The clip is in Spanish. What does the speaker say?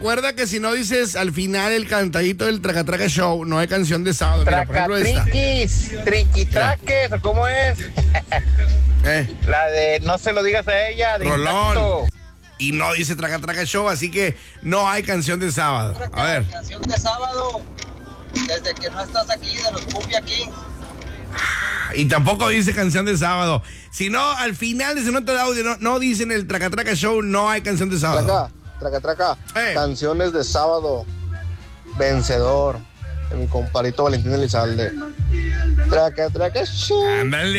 recuerda que si no dices al final el cantadito del Traca Traca Show, no hay canción de sábado. Mira, por ejemplo, esta. Triquitraques, ¿cómo es? La de no se lo digas a ella, de Rolón. Impacto. Y no dice Traca Traca Show, así que no hay canción de sábado. A ver. Canción de sábado, desde que no estás aquí, de los Cumbia Kings. Y tampoco dice canción de sábado. Si no, al final de ese nota de audio no dicen el Traca Traca Show, no hay canción de sábado. Traca. Canciones de sábado. Vencedor. De mi compadrito Valentín Elizalde. Traca Show. Ándale.